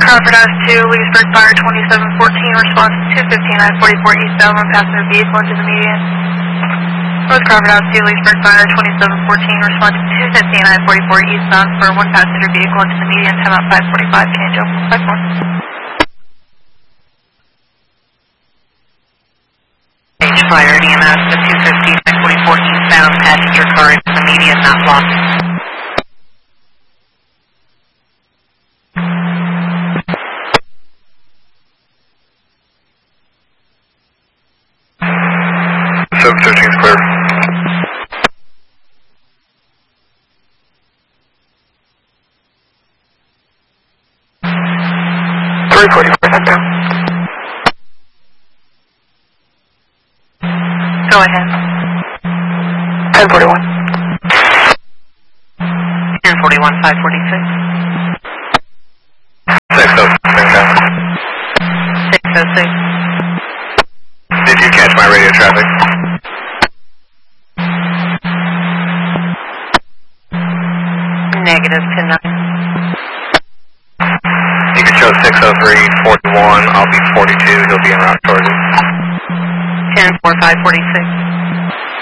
Crawford Ave 2, Leesburg Fire 2714, response to 215 I-44 eastbound, one passenger vehicle into the median. North Crawford Ave 2, Leesburg Fire 2714, response to 215 I-44 eastbound for one passenger vehicle into the median, time out 545, change open 54. Page Fire EMS to 215 I-44 eastbound, passenger car into the median, not blocked. Clear. 344, down. Go ahead. 1041. 1041, 546. 606. 606. Did you catch my radio traffic? Negative 10-9. You can show 603, 41, I'll be 42, he'll be en route towards it. 10-4, 546.